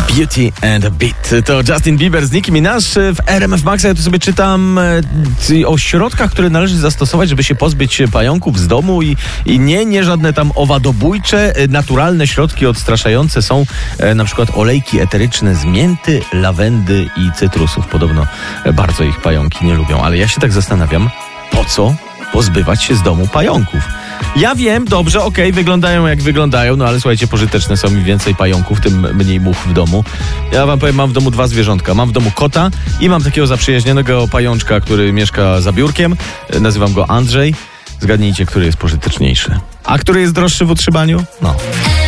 Beauty and a Beat. To Justin Bieber z Nicki Minaj w RMF Maxa. Ja tu sobie czytam o środkach, które należy zastosować, żeby się pozbyć pająków z domu i nie żadne tam owadobójcze, naturalne środki odstraszające są na przykład olejki eteryczne z mięty, lawendy i cytrusów. Podobno bardzo ich pająki nie lubią, ale ja się tak zastanawiam, po co pozbywać się z domu pająków? Ja wiem, dobrze, okej, wyglądają jak wyglądają, no ale słuchajcie, pożyteczne są, im więcej pająków, tym mniej much w domu. Ja wam powiem, mam w domu 2 zwierzątka. Mam w domu kota i mam takiego zaprzyjaźnionego pajączka, który mieszka za biurkiem. Nazywam go Andrzej. Zgadnijcie, który jest pożyteczniejszy. A który jest droższy w utrzymaniu? No.